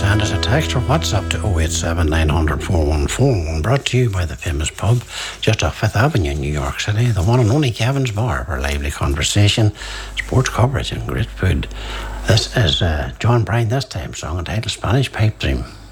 send us a text or WhatsApp to 087 900 4141. Brought to you by the famous pub just off Fifth Avenue in New York City, the one and only Kevin's Bar, for lively conversation, sports coverage and great food. This is John Bryan, this time song entitled Spanish Pipe Dream.